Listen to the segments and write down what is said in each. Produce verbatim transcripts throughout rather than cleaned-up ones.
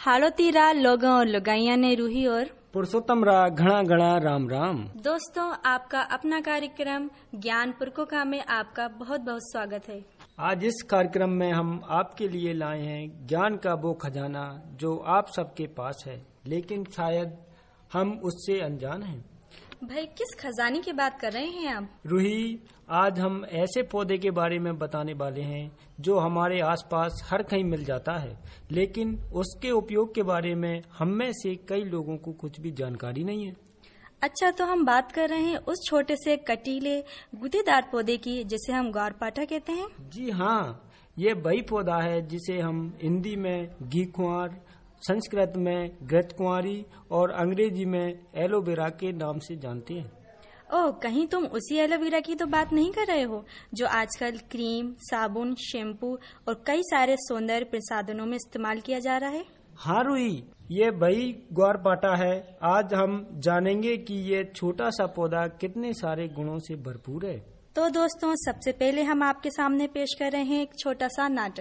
हालो तीरा लोगों और लुगाइया ने रूही और पुरुषोत्तम रा घना घना राम राम। दोस्तों, आपका अपना कार्यक्रम ज्ञान पुरकोका में आपका बहुत बहुत स्वागत है। आज इस कार्यक्रम में हम आपके लिए लाए हैं ज्ञान का वो खजाना जो आप सबके पास है, लेकिन शायद हम उससे अनजान हैं। भाई, किस खजाने की बात कर रहे हैं आप? रूही, आज हम ऐसे पौधे के बारे में बताने वाले हैं जो हमारे आसपास हर कहीं मिल जाता है, लेकिन उसके उपयोग के बारे में हम में से कई लोगों को कुछ भी जानकारी नहीं है। अच्छा, तो हम बात कर रहे हैं उस छोटे से कटीले गुदेदार पौधे की जिसे हम ग्वारपाठा कहते हैं। जी हाँ, ये वही पौधा है जिसे हम हिंदी में घी कुंवार, संस्कृत में घृतकुंवारी और अंग्रेजी में एलोवेरा के नाम से जानते हैं। ओह, कहीं तुम उसी एलोवेरा की तो बात नहीं कर रहे हो जो आजकल क्रीम, साबुन, शैम्पू और कई सारे सौंदर्य प्रसाधनों में इस्तेमाल किया जा रहा है? हाँ रूही, ये वही ग्वारपाठा है। आज हम जानेंगे कि ये छोटा सा पौधा कितने सारे गुणों से भरपूर है। तो दोस्तों, सबसे पहले हम आपके सामने पेश कर रहे हैं एक छोटा सा नाटक।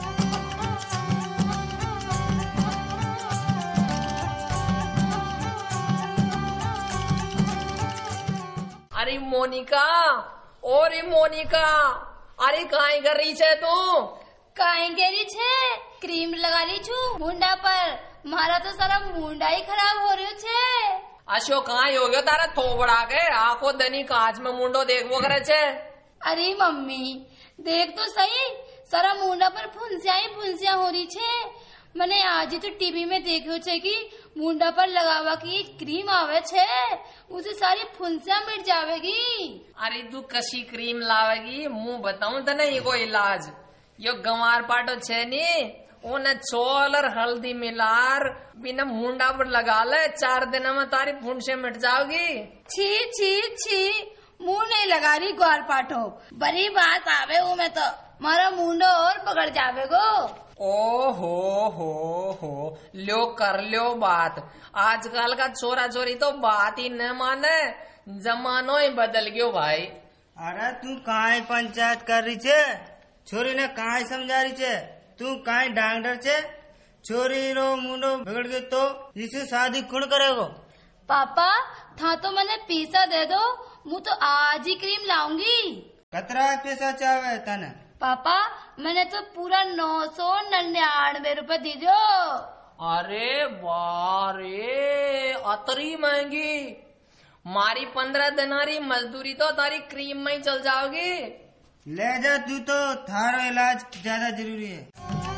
अरे मोनिका, ओरे मोनिका, अरे काहे कर रही छे तू? काहे करी छे? क्रीम लगा ली छू मुंडा पर। मारा तो सारा मुंडा ही खराब हो रही छे। अशो कहाँ हो गयो तारा थोबड़ा के? आंखों दनी कांच में मुंडो देखबो करे छे। अरे मम्मी, देख तो सही, सारा मुंडा पर फुंसिया ही फुंसिया हो रही छे। मैंने आज ही तो टीवी में देखो छे कि मुंडा पर लगावा की क्रीम आवे छे, उसे सारी फुंसिया मिट जावेगी। अरे तू कशी क्रीम लावेगी? मुंह बताऊं तो नहीं कोई इलाज। यो गंवार पाटो छे नी, उन्हें छोल और हल्दी मिलार बिना मुंडा पर लगा ले, चार दिन में तारी फुंसे मिट जाओगी। छी छी छी, मुंह नहीं लगा रही ग्वार पाठो, बड़ी बात आवे हूँ मैं तो, मारा मुंडो और पकड़ जावेगो। ओ हो हो हो, लो कर लो बात। आजकल का छोरा छोरी तो बात ही न माने, जमानो ही बदल गयो भाई। अरे तू काहे पंचायत कर रही छे? छोरी ने काहे समझा रही छे? तू काहे डांगडर छे? छोरी रो मुंडो बिगड़ गयो तो इसे शादी कौन करेगो? पापा, था तो मैंने पैसा दे दो, मुँह तो आज ही क्रीम लाऊंगी। कतरा पैसा चाहे तने? पापा, मैंने तो पूरा नौ सौ निन्यानवे रूपए दी दो। अरे बारे, अतरी महंगी। मारी पंद्रह दिनारी मजदूरी तो तारी क्रीम में ही चल जाओगी। ले जा तू, तो थारो इलाज ज्यादा जरूरी है।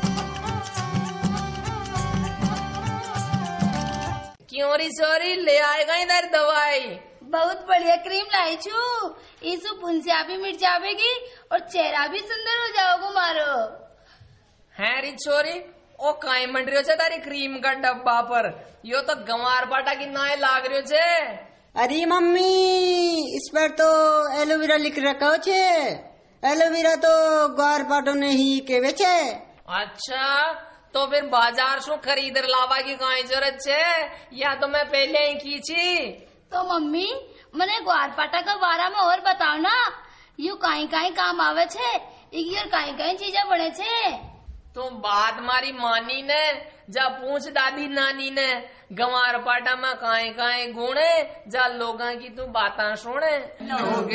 क्यों री सोरी, ले आएगा इधर दवाई। बहुत बढ़िया क्रीम लाई छू, इसु फुंसिया भी मिट जावेगी और चेहरा भी सुंदर हो जाओगे मारो। है री छोरी, ओ काई मंड रही हो तारी क्रीम का डब्बा पर? यो तो गंवार पाटा की नाय लाग रही छे। अरे मम्मी, इस पर तो एलोवेरा लिख रखा छे। एलोवेरा तो ग्वारपाठो ने ही केवे छे। अच्छा, तो फिर बाजार से खरीद लावा की काई जरूरत छे? या तो मैं पहले ही खींची। तो मम्मी, मैंने ग्वारपाठा का बारे में और बताओ ना, यू काई काई काम आवे छे, इकी और काई काई चीजें बने छे। तो बात मारी मानी ने, जा पूछ दादी नानी ने, गंवार पाटा में काए काए गुणे, जा लोगा की तू बाता सुने। लोग